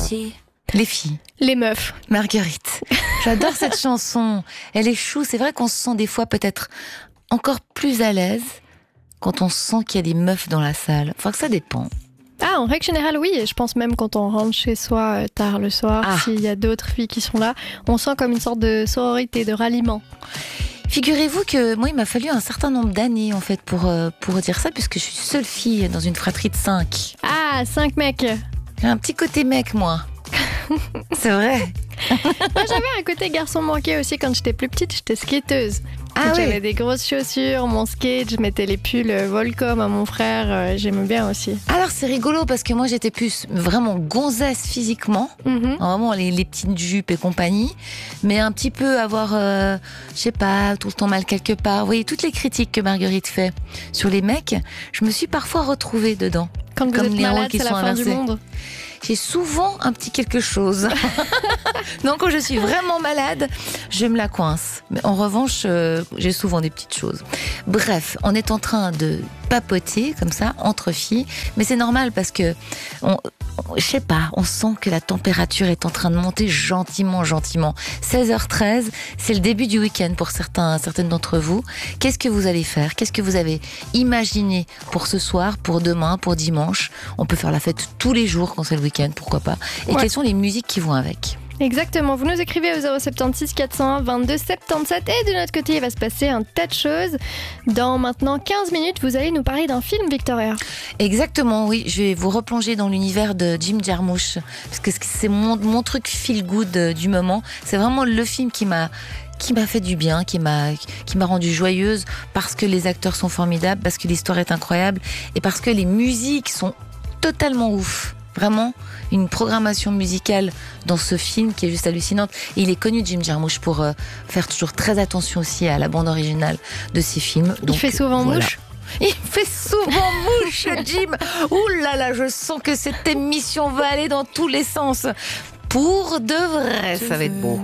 Les filles. Les meufs. Marguerite. J'adore cette chanson. Elle est chou. C'est vrai qu'on se sent des fois peut-être encore plus à l'aise quand on sent qu'il y a des meufs dans la salle. Enfin, que ça dépend. Ah, en règle générale, oui. Et je pense même quand on rentre chez soi tard le soir, s'il y a d'autres filles qui sont là, on sent comme une sorte de sororité, de ralliement. Figurez-vous que moi, il m'a fallu un certain nombre d'années en fait pour dire ça, puisque je suis seule fille dans une fratrie de 5. Ah, 5 mecs. J'ai un petit côté mec, moi. C'est vrai. Moi, j'avais un côté garçon manqué aussi quand j'étais plus petite. J'étais skateuse. Ah oui. J'avais des grosses chaussures, mon skate, je mettais les pulls Volcom à mon frère. J'aimais bien aussi. Alors c'est rigolo parce que moi j'étais plus vraiment gonzesse physiquement, vraiment les petites jupes et compagnie, mais un petit peu avoir, je sais pas, tout le temps mal quelque part. Vous voyez toutes les critiques que Marguerite fait sur les mecs, je me suis parfois retrouvée dedans. Quand vous Comme êtes les rôles malade, qui c'est la sont fin du inversés. monde. J'ai souvent un petit quelque chose. Donc quand je suis vraiment malade, je me la coince. Mais en revanche, j'ai souvent des petites choses. Bref, on est en train de papoter comme ça entre filles, mais c'est normal parce que je sais pas, on sent que la température est en train de monter gentiment. 16h13, c'est le début du week-end pour certaines d'entre vous. Qu'est-ce que vous allez faire? Qu'est-ce que vous avez imaginé pour ce soir, pour demain, pour dimanche? On peut faire la fête tous les jours quand c'est le week-end, pourquoi pas? Et quelles sont les musiques qui vont avec? Exactement, vous nous écrivez au 076 401 22 77 et de notre côté il va se passer un tas de choses. Dans maintenant 15 minutes, vous allez nous parler d'un film, Victoria. Exactement, oui, je vais vous replonger dans l'univers de Jim Jarmusch parce que c'est mon truc feel good du moment. C'est vraiment le film qui m'a fait du bien, qui m'a rendue joyeuse parce que les acteurs sont formidables, parce que l'histoire est incroyable et parce que les musiques sont totalement ouf. Vraiment, une programmation musicale dans ce film qui est juste hallucinante. Et il est connu, Jim Jarmusch, pour faire toujours très attention aussi à la bande originale de ses films. Donc, il fait souvent mouche. Il fait souvent mouche, Jim. Ouh là là, je sens que cette émission va aller dans tous les sens. Pour de vrai, ça va être beau.